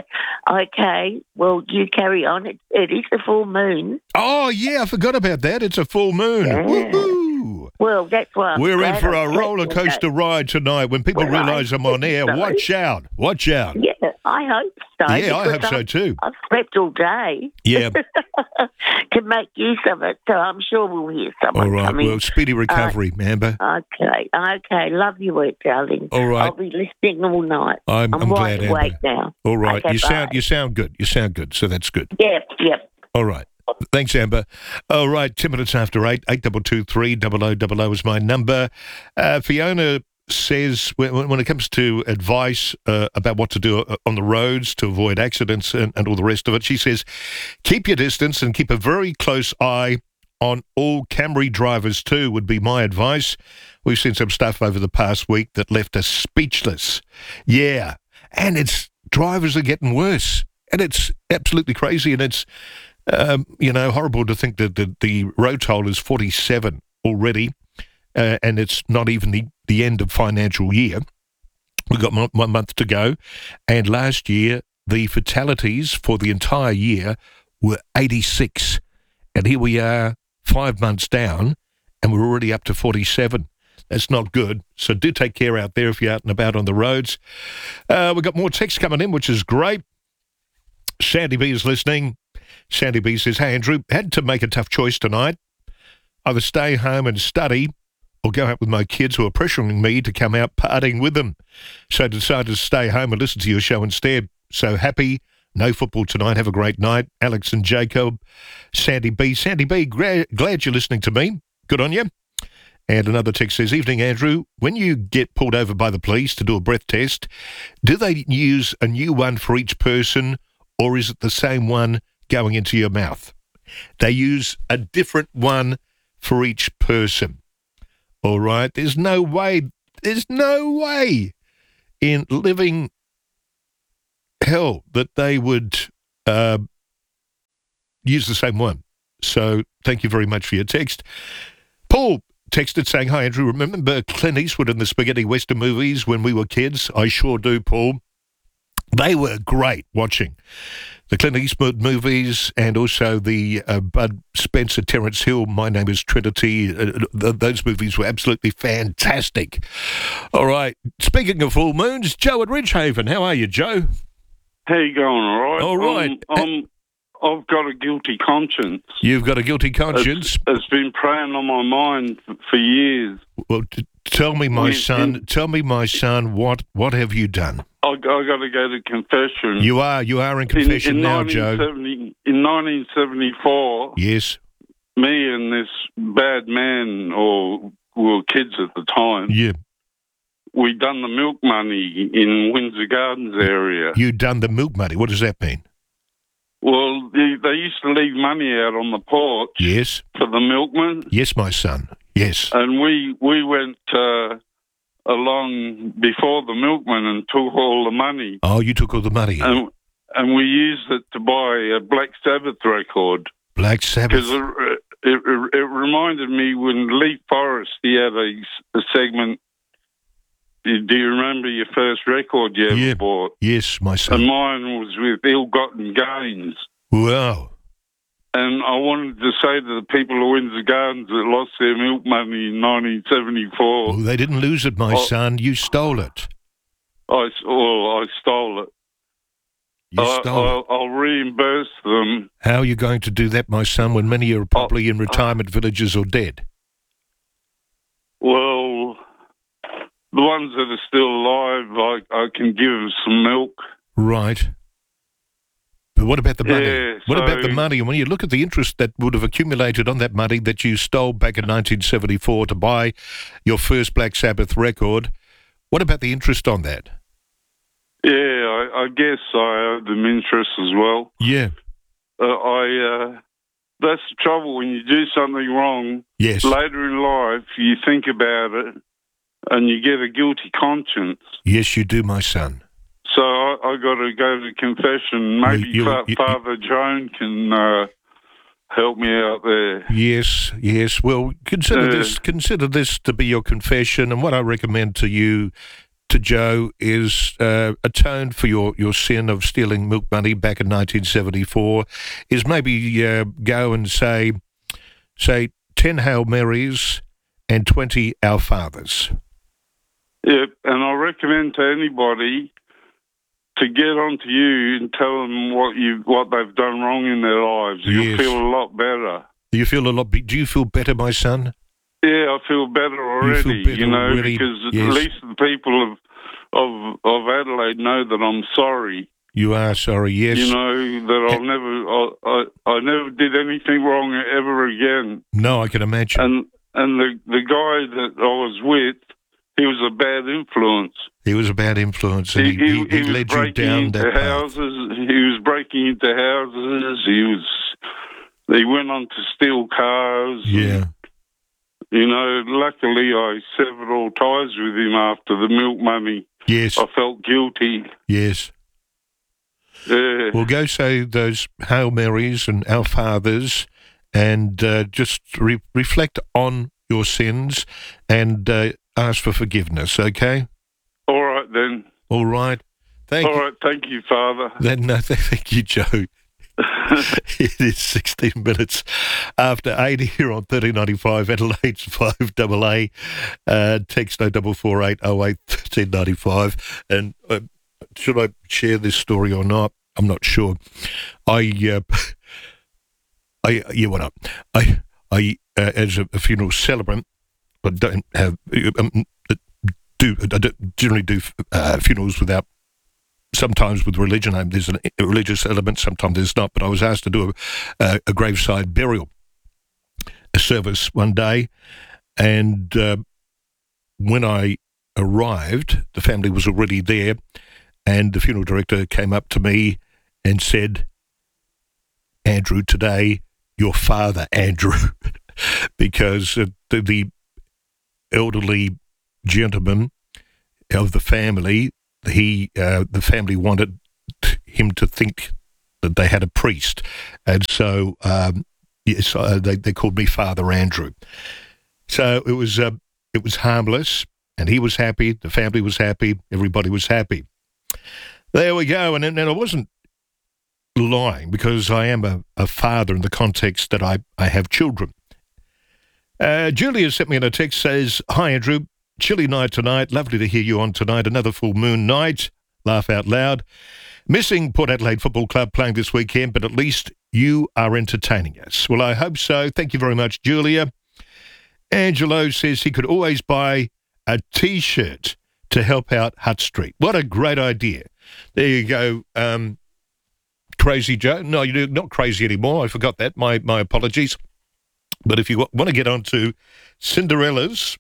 okay, well you carry on. It, it is a full moon. Oh, yeah, I forgot about that. It's a full moon. Yeah. Woohoo! Well, that's why I'm We're in glad for I a slept roller all coaster day. ride tonight. When people Well, I realise I'm on air, think so. watch out. Watch out. Yeah, I hope so. Yeah, I because hope so I've- too. I've slept all day. Yeah. to make use of it, so I'm sure we'll hear someone All right. coming. Well, speedy recovery, Amber. Okay, okay. Love your work, darling. All right. I'll be listening all night. I'm, I'm, wide glad, awake Amber. now. All right. Okay, you sound bye. you sound good. You sound good. So that's good. Yep, yep. All right. Thanks, Amber. All right, ten minutes after eight, eight double two three double o double o is my number. Uh, Fiona says when, when it comes to advice uh, about what to do uh, on the roads to avoid accidents and, and all the rest of it, she says, keep your distance and keep a very close eye on all Camry drivers too, would be my advice. We've seen some stuff over the past week that left us speechless. Yeah, and it's drivers are getting worse, and it's absolutely crazy, and it's Um, you know, horrible to think that the, the road toll is forty-seven already, uh, and it's not even the, the end of financial year. We've got one, one month to go, and last year the fatalities for the entire year were eighty-six, and here we are five months down, and we're already up to forty-seven. That's not good, so do take care out there if you're out and about on the roads. Uh, we've got more text coming in, which is great. Sandy B is listening. Sandy B says, hey, Andrew, had to make a tough choice tonight. Either stay home and study or go out with my kids who are pressuring me to come out partying with them. So I decided to stay home and listen to your show instead. So happy. No football tonight. Have a great night. Alex and Jacob. Sandy B. Sandy B, gra- glad you're listening to me. Good on you. And another text says, "Evening, Andrew. When you get pulled over by the police to do a breath test, do they use a new one for each person, or is it the same one going into your mouth?" They use a different one for each person. All right? There's no way, there's no way in living hell that they would uh, use the same one. So thank you very much for your text. Paul texted saying, "Hi, Andrew. Remember Clint Eastwood in the spaghetti western movies when we were kids?" I sure do, Paul. They were great watching. The Clint Eastwood movies and also the uh, Bud Spencer, Terence Hill, My Name is Trinity. Uh, th- those movies were absolutely fantastic. All right. Speaking of full moons, Joe at Ridgehaven. How are you, Joe? How you going, all right? All right. Um, um, I've got a guilty conscience. You've got a guilty conscience? It's, it's been preying on my mind for, for years. Well, t- tell me, my In- son, in- tell me, my son, what, what have you done? I, I got to go to confession. You are, you are in confession in, in now, Joe. In nineteen seventy-four, Yes. me and this bad man, or we were kids at the time, Yeah. we done the milk money in Windsor Gardens area. You done the milk money. What does that mean? Well, they, they used to leave money out on the porch Yes. for the milkman. Yes, my son. Yes. And we we went uh, along before the milkman and took all the money. Oh, you took all the money. And, and we used it to buy a Black Sabbath record. Black Sabbath. Because it, it, it reminded me when Lee Forrest, he had a, a segment. Do you remember your first record you ever Yeah. bought? Yes, my son. And mine was with Ill-Gotten Gains. Wow. And I wanted to say to the people of Windsor Gardens that lost their milk money in nineteen seventy-four. Oh, they didn't lose it, my Oh. son. You stole it. I, well, I stole it. You I, stole I'll, it. I'll reimburse them. How are you going to do that, my son, when many are probably in retirement villages or dead? Well, the ones that are still alive, I, I can give them some milk. Right. But what about the money? Yeah, what about the so- money? And when you look at the interest that would have accumulated on that money that you stole back in nineteen seventy-four to buy your first Black Sabbath record, what about the interest on that? Yeah, I, I guess I owe them interest as well. Yeah. Uh, I. Uh, that's the trouble when you do something wrong. Yes. Later in life, you think about it, and you get a guilty conscience. Yes, you do, my son. So I, I got to go to confession. Maybe You- you- Fa- you- Father Joan can uh, help me out there. Yes, yes. Well, consider Uh, this. Consider this to be your confession, and what I recommend to you, to Joe, is uh, atone for your, your sin of stealing milk money back in nineteen seventy-four. Is maybe uh, go and say, say ten Hail Marys and twenty Our Fathers. Yep, and I recommend to anybody to get onto you and tell them what you what they've done wrong in their lives. You'll Yes. feel a lot better. Do you feel a lot? Do you feel better, my son? Yeah, I feel better already. You, better know, already, because yes. at least the people of of of Adelaide know that I'm sorry. You are sorry. Yes. You know that I'll never I, I I never did anything wrong ever again. No, I can imagine. And and the the guy that I was with, he was a bad influence. He was a bad influence, and he, he, he, he was led you breaking down into that path. houses. He was breaking into houses. He was. He went on to steal cars. Yeah. You know, luckily I severed all ties with him after the milk money. Yes. I felt guilty. Yes. Yeah. Well, go say those Hail Marys and Our Fathers, and uh, just re- reflect on your sins and uh, ask for forgiveness. Okay. All right then. All right. Thank All you. right. Thank you, Father. Then no, thank you, Joe. It is sixteen minutes after eight here on thirteen ninety-five Adelaide's five double A. Uh, text oh double four eight oh eight thirteen ninety-five. And uh, should I share this story or not? I'm not sure. I, uh, I, yeah, what up? I, I, uh, as a, a funeral celebrant, I don't have um, do I don't generally do uh, funerals without. Sometimes with religion, um, there's an, a religious element, sometimes there's not, but I was asked to do a, a, a graveside burial a service one day, And uh, when I arrived, the family was already there, and the funeral director came up to me and said, Andrew, today, your father, Andrew, because uh, the, the elderly gentleman of the family, he uh, the family wanted him to think that they had a priest, and so um, yes, uh, they they called me Father Andrew. So it was uh, it was harmless, and he was happy, the family was happy, everybody was happy. There we go, and and I wasn't lying, because I am a, a father in the context that I I have children. Uh, Julia sent me in a text, says, "Hi Andrew, chilly night tonight. Lovely to hear you on tonight. Another full moon night. Laugh out loud. Missing Port Adelaide Football Club playing this weekend, but at least you are entertaining us." Well, I hope so. Thank you very much, Julia. Angelo says he could always buy a T-shirt to help out Hutt Street. What a great idea. There you go, um, Crazy Joe. No, you're not crazy anymore. I forgot that. My, my apologies. But if you want to get on to Cinderella's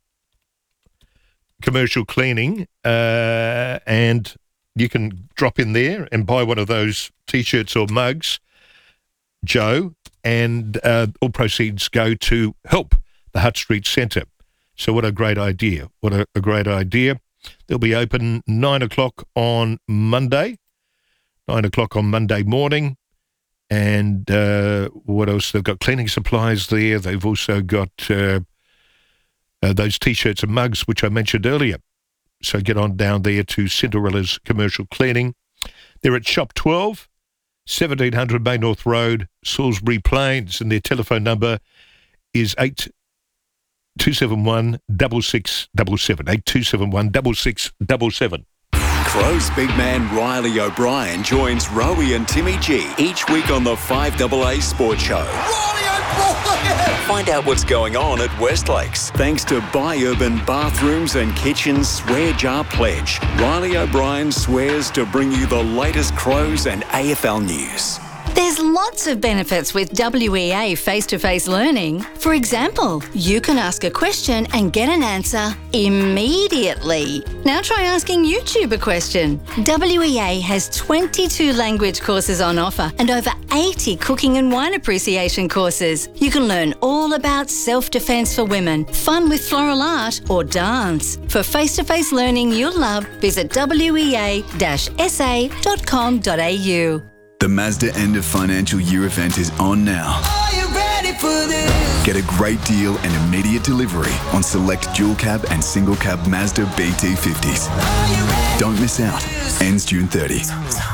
commercial cleaning, uh, and you can drop in there and buy one of those T-shirts or mugs, Joe, and uh, all proceeds go to help the Hutt Street Centre. So what a great idea. What a, a great idea. They'll be open nine o'clock on Monday, nine o'clock on Monday morning. And uh, what else? They've got cleaning supplies there. They've also got uh, uh, those T-shirts and mugs, which I mentioned earlier. So get on down there to Cinderella's Commercial Cleaning. They're at Shop twelve, seventeen hundred Bay North Road, Salisbury Plains, and their telephone number is eight two seven one, six six seven seven, eight two seven one, six six seven seven. Crow's big man Riley O'Brien joins Rowie and Timmy G each week on the five A A Sports Show. Riley O'Brien! Find out what's going on at Westlakes. Thanks to Buy Urban Bathrooms and Kitchens Swear Jar Pledge. Riley O'Brien swears to bring you the latest Crows and A F L news. There's lots of benefits with W E A face-to-face learning. For example, you can ask a question and get an answer immediately. Now try asking YouTube a question. W E A has twenty-two language courses on offer and over eighty cooking and wine appreciation courses. You can learn all about self-defense for women, fun with floral art or dance. For face-to-face learning you'll love, visit w e a dash s a dot com dot a u. The Mazda end of financial year event is on now. Are you ready for this? Get a great deal and immediate delivery on select dual cab and single cab Mazda B T fifties. Don't miss out. Ends June thirtieth.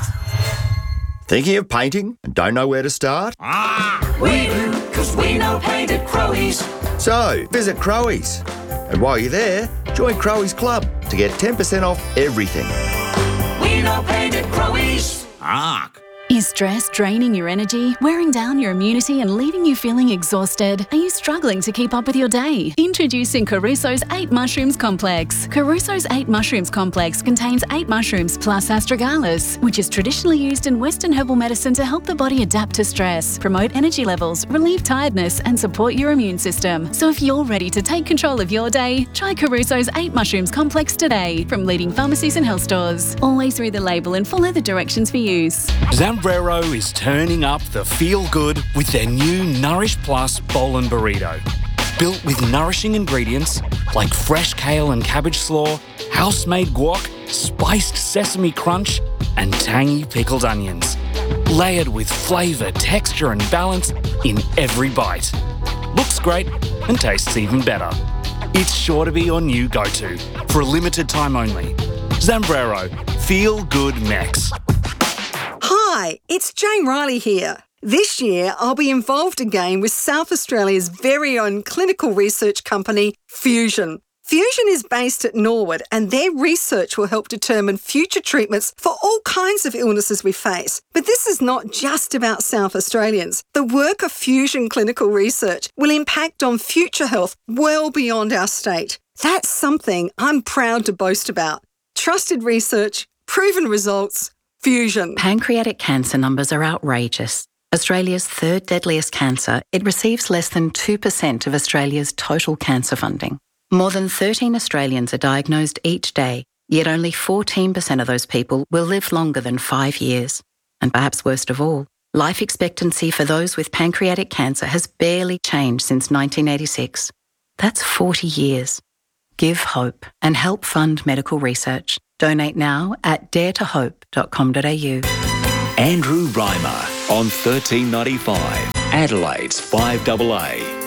Thinking of painting and don't know where to start? Ah, we do, because we know paint at Crowies. So, visit Crowies. And while you're there, join Crowies Club to get ten percent off everything. We know paint at Crowies. Ark. Is stress draining your energy, wearing down your immunity and leaving you feeling exhausted? Are you struggling to keep up with your day? Introducing Caruso's eight Mushrooms Complex. Caruso's eight Mushrooms Complex contains eight mushrooms plus astragalus, which is traditionally used in Western herbal medicine to help the body adapt to stress, promote energy levels, relieve tiredness and support your immune system. So if you're ready to take control of your day, try Caruso's eight Mushrooms Complex today from leading pharmacies and health stores. Always read the label and follow the directions for use. Zambrero is turning up the feel-good with their new Nourish Plus Bowl and Burrito. Built with nourishing ingredients like fresh kale and cabbage slaw, house-made guac, spiced sesame crunch, and tangy pickled onions. Layered with flavour, texture and balance in every bite. Looks great and tastes even better. It's sure to be your new go-to for a limited time only. Zambrero, Feel Good Mex. Hi, it's Jane Riley here. This year, I'll be involved again with South Australia's very own clinical research company, Fusion. Fusion is based at Norwood and their research will help determine future treatments for all kinds of illnesses we face. But this is not just about South Australians. The work of Fusion Clinical Research will impact on future health well beyond our state. That's something I'm proud to boast about. Trusted research, proven results, Fusion. Pancreatic cancer numbers are outrageous. Australia's third deadliest cancer, it receives less than two percent of Australia's total cancer funding. More than thirteen Australians are diagnosed each day, yet only fourteen percent of those people will live longer than five years. And perhaps worst of all, life expectancy for those with pancreatic cancer has barely changed since nineteen eighty-six. That's forty years. Give hope and help fund medical research. Donate now at dare to hope dot com dot a u. Andrew Reimer on thirteen ninety-five, Adelaide's five A A.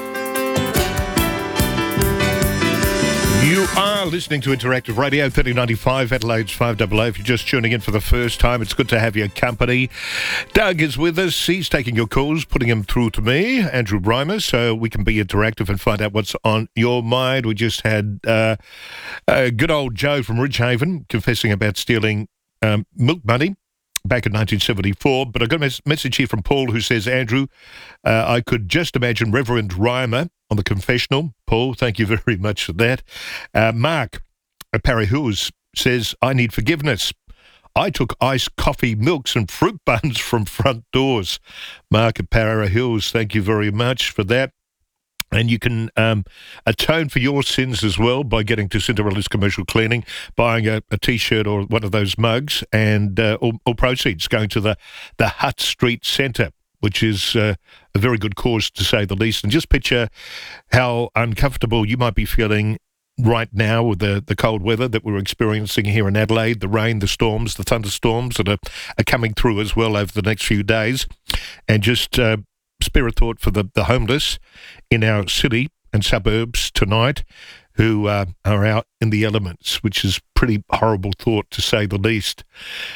You are listening to Interactive Radio, thirteen ninety-five, Adelaide's five A A. If you're just tuning in for the first time, it's good to have your company. Doug is with us. He's taking your calls, putting them through to me, Andrew Reimer, so we can be interactive and find out what's on your mind. We just had uh, uh, good old Joe from Ridgehaven confessing about stealing um, milk money back in nineteen seventy-four. But I got a mes- message here from Paul who says, Andrew, uh, I could just imagine Reverend Reimer on the confessional. Paul, thank you very much for that. Uh, Mark at Parry Hills says, I need forgiveness. I took iced coffee, milks and fruit buns from front doors. Mark at Parry Hills, thank you very much for that. And you can um, atone for your sins as well by getting to Cinderella's Commercial Cleaning, buying a, a T-shirt or one of those mugs, and uh, all, all proceeds going to the, the Hutt Street Centre, which is uh, a very good cause to say the least. And just picture how uncomfortable you might be feeling right now with the, the cold weather that we're experiencing here in Adelaide, the rain, the storms, the thunderstorms that are, are coming through as well over the next few days. And just uh, spare a thought for the, the homeless in our city and suburbs tonight who uh, are out in the elements, which is pretty horrible thought to say the least.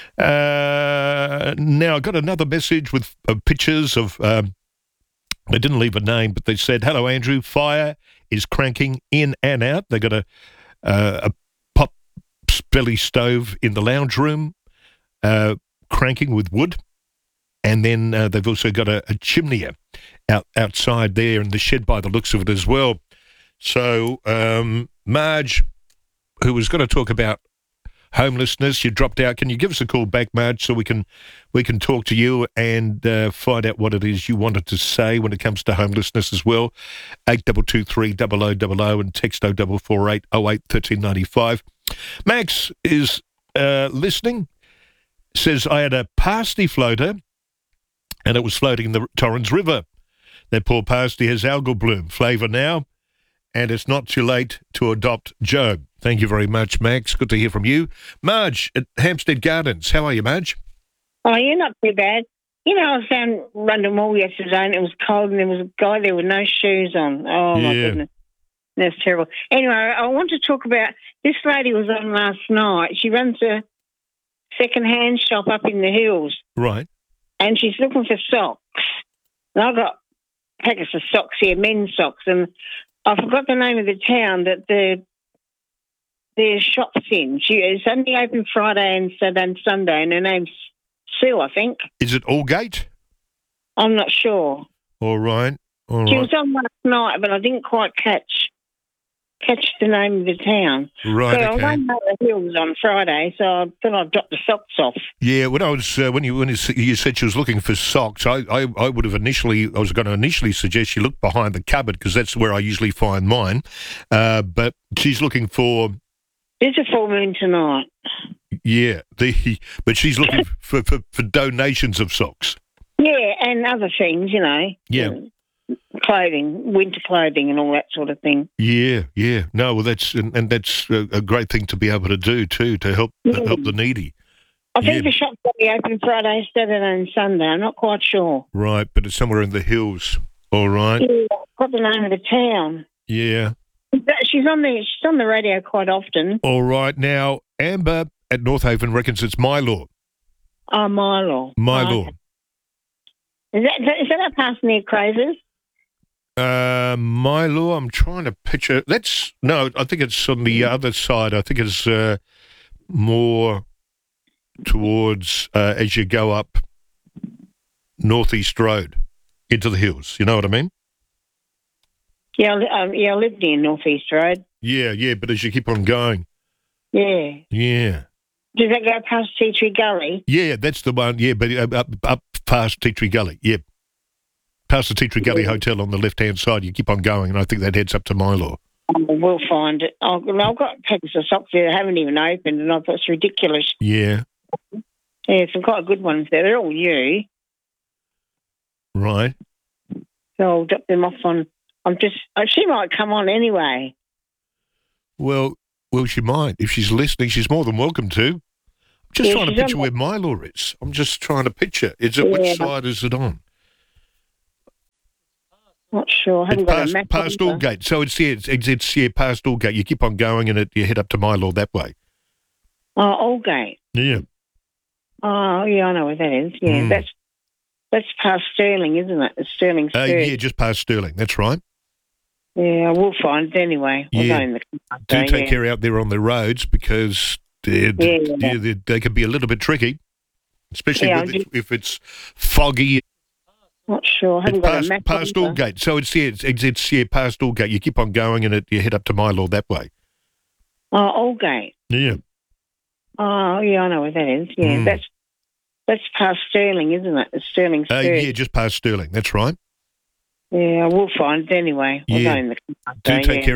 Uh, now, I got another message with uh, pictures of, um, they didn't leave a name, but they said, hello, Andrew, fire is cranking in and out. They got a, uh, a pop belly stove in the lounge room, uh, cranking with wood. And then uh, they've also got a, a chimney out outside there in the shed by the looks of it as well. So, um, Marge, who was going to talk about homelessness, you dropped out. Can you give us a call back, Marge, so we can we can talk to you and uh, find out what it is you wanted to say when it comes to homelessness as well? eight two two three, double oh double oh and text oh four four eight, oh eight, one three nine five. Max is uh, listening, says, I had a pasty floater and it was floating in the Torrens River. That poor pasty has algal bloom flavour now, and it's not too late to adopt Job. Thank you very much, Max. Good to hear from you. Marge at Hampstead Gardens. How are you, Marge? Oh, yeah, not too bad. You know, I was down Rundle Mall yesterday and it was cold and there was a guy there with no shoes on. Oh, my Yeah. goodness. That's terrible. Anyway, I want to talk about, this lady was on last night. She runs a second-hand shop up in the hills. Right. And she's looking for socks. And I've got packets of socks here, men's socks, and I forgot the name of the town that the their shop's in. She is only open Friday and Saturday and Sunday, and her name's Sue, I think. Is it Allgate? I'm not sure. All right. All She right. was on last night, but I didn't quite catch catch the name of the town. Right, So okay. I went over the hills on Friday, so I thought I'd drop the socks off. Yeah, when I was uh, when you when you s- you said she was looking for socks, I, I, I would have initially I was going to initially suggest you look behind the cupboard because that's where I usually find mine. Uh, but she's looking for There's a full moon tonight. yeah the but she's looking for, for for donations of socks. Yeah, and other things, you know. Yeah. Clothing, winter clothing and all that sort of thing. Yeah, yeah. No, well, that's and, and that's a, a great thing to be able to do too to help Yeah. help the needy. I think Yeah. the shop's only open Friday, Saturday and Sunday. I'm not quite sure. Right, but it's somewhere in the hills. All right. Yeah, I've got the name of the town. Yeah. She's on the she's on the radio quite often. All right. Now, Amber at North Haven reckons it's my law. Oh, Milo. My Oh, law. okay. Is that, is that up past near Crazes? Uh, my law. I'm trying to picture. That's no. I think it's on the other side. I think it's uh, more towards uh, as you go up Northeast Road into the hills. You know what I mean? Yeah, I li- um, yeah, I live near Northeast Road. Yeah, yeah. But as you keep on going, Yeah. yeah, Does that go past Tea Tree Gully? yeah. That's the one. Yeah, but uh, up up past Tea Tree Gully. Yeah, Past the Tea Tree Gully Hotel on the left-hand side, you keep on going, and I think that heads up to Mylor. We'll find it. I've, I've got packets of socks there that haven't even opened, and I thought it's ridiculous. Yeah. Yeah, some quite good ones there. They're all new. Right. So I'll drop them off on... I'm just... Oh, she might come on anyway. Well, well, she might. If she's listening, she's more than welcome to. I'm just Yeah, trying to she's picture on- where Mylor is. I'm just trying to picture. Is it Yeah. which side is it on? Not sure. I haven't It's got past, a map. past either. Aldgate. So it's yeah, it's, it's, it's yeah, past Aldgate. You keep on going, and it, you head up to Mylor that way. Oh, Aldgate. Yeah. Oh, yeah, I know where that is. Yeah, Mm. that's that's past Stirling, isn't it? It's Stirling Uh, Street. yeah, just past Stirling. That's right. Yeah, we'll find it anyway. We'll Yeah. go in the car, Do so, take yeah. care out there on the roads because they're, Yeah. yeah, they, they can be a little bit tricky, especially Yeah, with I it, if it's foggy. Not sure. I haven't It's got past, a map. past either. Aldgate. So it's yeah, it's, it's, it's yeah, past Aldgate. You keep on going, and it, you head up to Mylor that way. Oh, Aldgate. Yeah. Oh, yeah, I know where that is. Yeah, Mm. that's that's past Stirling, isn't it? It's Stirling Uh, Street. yeah, just past Stirling. That's right. Yeah, we'll find it anyway. We'll Yeah. go in the car, Do so, take yeah. care